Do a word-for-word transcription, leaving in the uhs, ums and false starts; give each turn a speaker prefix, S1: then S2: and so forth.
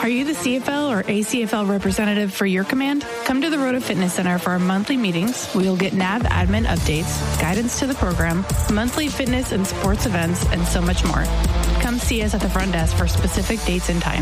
S1: Are you the C F L or A C F L representative for your command? Come to the Rota Fitness Center for our monthly meetings. We will get N A V admin updates, guidance to the program, monthly fitness and sports events, and so much more. Come see us at the front desk for specific dates and times.